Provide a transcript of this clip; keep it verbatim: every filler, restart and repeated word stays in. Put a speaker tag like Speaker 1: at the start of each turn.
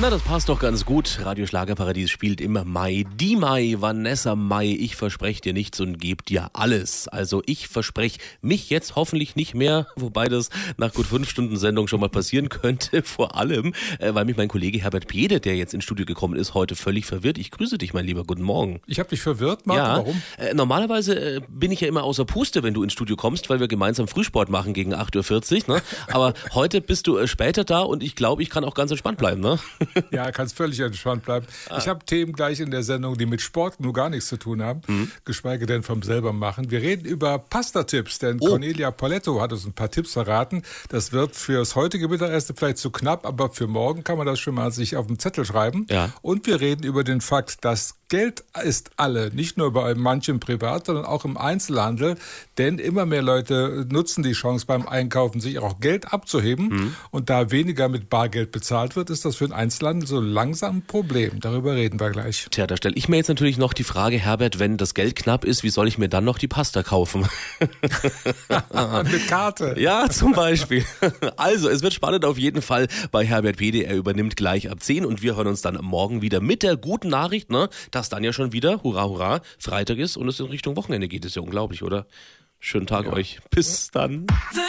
Speaker 1: Na, das passt doch ganz gut. Radio Schlagerparadies spielt im Mai. Die Mai, Vanessa Mai. Ich verspreche dir nichts und gebe dir alles. Also ich verspreche mich jetzt hoffentlich nicht mehr, wobei das nach gut fünf Stunden Sendung schon mal passieren könnte. Vor allem, äh, weil mich mein Kollege Herbert Bede, der jetzt ins Studio gekommen ist, heute völlig verwirrt. Ich grüße dich, mein Lieber. Guten Morgen.
Speaker 2: Ich habe dich verwirrt, Marco.
Speaker 1: Ja,
Speaker 2: Warum?
Speaker 1: Äh, normalerweise äh, bin ich ja immer außer Puste, wenn du ins Studio kommst, weil wir gemeinsam Frühsport machen gegen acht Uhr vierzig. Ne? Aber heute bist du äh, später da und ich glaube, ich kann auch ganz entspannt bleiben. Ne?
Speaker 2: Ja, kannst völlig entspannt bleiben. Ah. Ich habe Themen gleich in der Sendung, die mit Sport nur gar nichts zu tun haben, mhm. geschweige denn vom selber machen. Wir reden über Pasta-Tipps, denn oh. Cornelia Poletto hat uns ein paar Tipps verraten. Das wird fürs heutige Mittagessen vielleicht zu knapp, aber für morgen kann man das schon mal sich auf den Zettel schreiben.
Speaker 1: Ja.
Speaker 2: Und wir reden über den Fakt, dass Geld ist alle, nicht nur bei manchem Privat, sondern auch im Einzelhandel, denn immer mehr Leute nutzen die Chance beim Einkaufen, sich auch Geld abzuheben mhm. und da weniger mit Bargeld bezahlt wird, ist das für den Einzelhandel so langsam ein Problem. Darüber reden wir gleich.
Speaker 1: Tja, da stelle ich mir jetzt natürlich noch die Frage, Herbert, wenn das Geld knapp ist, wie soll ich mir dann noch die Pasta kaufen?
Speaker 2: Mit Karte.
Speaker 1: Ja, zum Beispiel. Also, es wird spannend auf jeden Fall bei Herbert Bede. Er übernimmt gleich ab zehn und wir hören uns dann morgen wieder mit der guten Nachricht, ne, dass dann ja schon wieder, hurra, hurra, Freitag ist und es in Richtung Wochenende geht. Ist ja unglaublich, oder? Schönen Tag ja. euch. Bis dann.